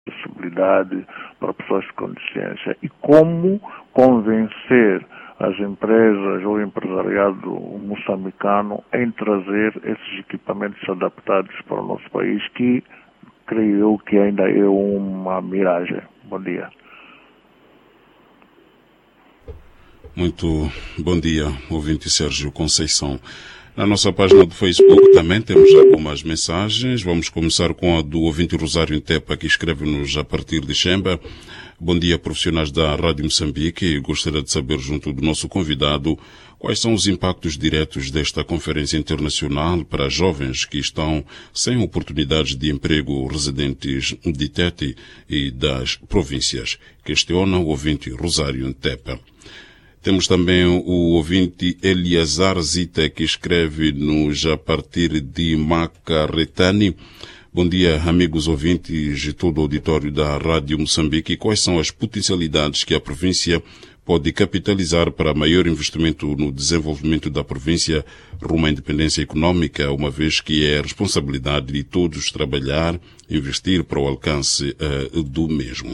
acessibilidade para pessoas com deficiência e como convencer as empresas ou o empresariado moçambicano em trazer esses equipamentos adaptados para o nosso país, que creio eu que ainda é uma miragem. Bom dia. Muito bom dia, ouvinte Sérgio Conceição. Na nossa página do Facebook também temos algumas mensagens. Vamos começar com a do ouvinte Rosário Intepa, que escreve-nos a partir de Xemba. Bom dia, profissionais da Rádio Moçambique. Gostaria de saber, junto do nosso convidado, quais são os impactos diretos desta conferência internacional para jovens que estão sem oportunidades de emprego residentes de Tete e das províncias. Questiona o ouvinte Rosário Intepa. Temos também o ouvinte Eliazar Zita, que escreve-nos a partir de Macaretani. Bom dia, amigos ouvintes e todo o auditório da Rádio Moçambique. Quais são as potencialidades que a província pode capitalizar para maior investimento no desenvolvimento da província rumo à independência econômica, uma vez que é a responsabilidade de todos trabalhar, investir para o alcance do mesmo?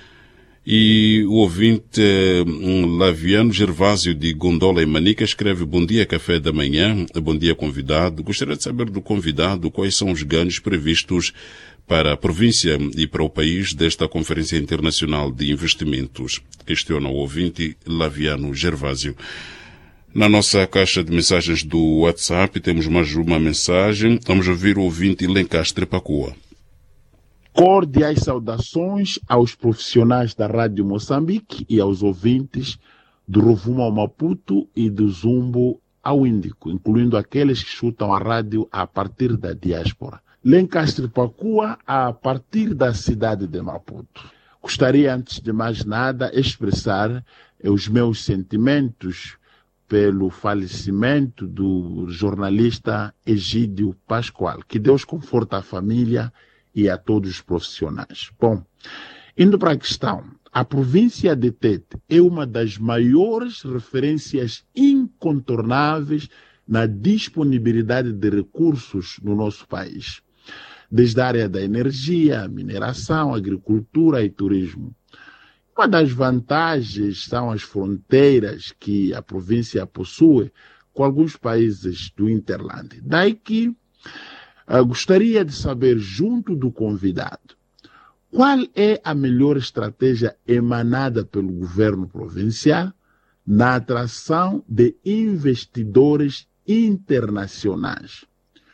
E o ouvinte Laviano Gervásio de Gondola e Manica escreve: bom dia, café da manhã, bom dia, convidado. Gostaria de saber do convidado quais são os ganhos previstos para a província e para o país desta Conferência Internacional de Investimentos. Questiona o ouvinte Laviano Gervásio. Na nossa caixa de mensagens do WhatsApp temos mais uma mensagem. Vamos ouvir o ouvinte Lencastre Pacoa. Cordiais saudações aos profissionais da Rádio Moçambique e aos ouvintes do Rovuma ao Maputo e do Zumbo ao Índico, incluindo aqueles que chutam a rádio a partir da diáspora. Lencastre Pacoa, a partir da cidade de Maputo. Gostaria, antes de mais nada, expressar os meus sentimentos pelo falecimento do jornalista Egídio Pascoal. Que Deus conforte a família e a todos os profissionais. Bom, indo para a questão, a província de Tete é uma das maiores referências incontornáveis na disponibilidade de recursos no nosso país, desde a área da energia, mineração, agricultura e turismo. Uma das vantagens são as fronteiras que a província possui com alguns países do Interland. Daí que gostaria de saber, junto do convidado, qual é a melhor estratégia emanada pelo governo provincial na atração de investidores internacionais.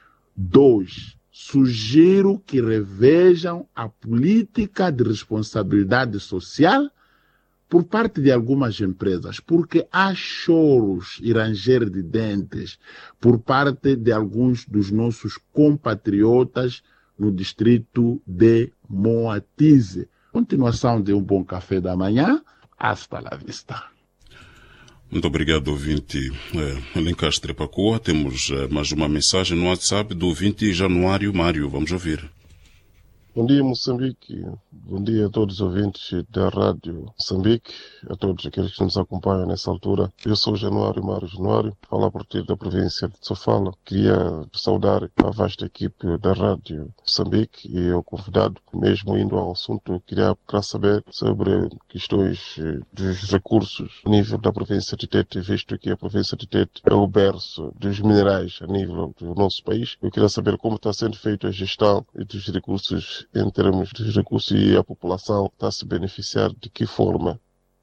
2. Sugiro que revejam a política de responsabilidade social por parte de algumas empresas, porque há choros e ranger de dentes por parte de alguns dos nossos compatriotas no distrito de Moatize. Continuação de um bom café da manhã. Hasta la vista. Muito obrigado, ouvinte Lencastre Pacoa. Temos mais uma mensagem no WhatsApp do ouvinte Januário Mário. Vamos ouvir. Bom dia, Moçambique. Bom dia a todos os ouvintes da Rádio Moçambique, a todos aqueles que nos acompanham nessa altura. Eu sou Januário Mário Januário, falo a partir da província de Sofala. Queria saudar a vasta equipe da Rádio Moçambique e o convidado, mesmo indo ao assunto, queria saber sobre questões dos recursos a nível da província de Tete, visto que a província de Tete é o berço dos minerais a nível do nosso país. Eu queria saber como está sendo feita a gestão dos recursos em termos de recursos e a população está a se beneficiar de que forma.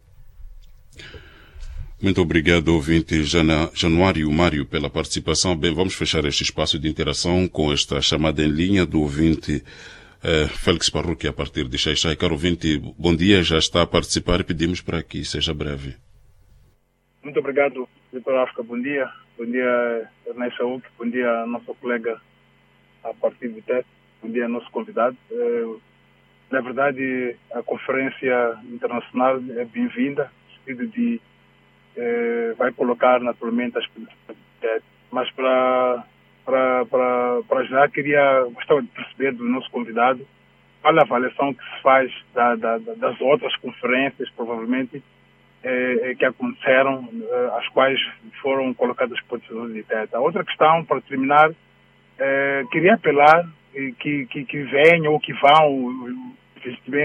Muito obrigado, ouvinte Januário Mário, pela participação. Bem, vamos fechar este espaço de interação com esta chamada em linha do ouvinte Félix Parruque, a partir de Xaixai. Caro ouvinte, bom dia, já está a participar e pedimos para que seja breve. Muito obrigado, Vitor África. Bom dia. Bom dia, Ernesto Saúl. Bom dia, nosso colega a partir de Tete. Bom dia, nosso convidado. Na verdade, a conferência internacional é bem-vinda, no sentido de vai colocar naturalmente as possibilidades. Mas para já gostava de perceber do nosso convidado qual a avaliação que se faz das outras conferências, provavelmente, que aconteceram, as quais foram colocadas por decisões de Tete. A outra questão, para terminar, queria apelar que venham ou que vão Fiz bem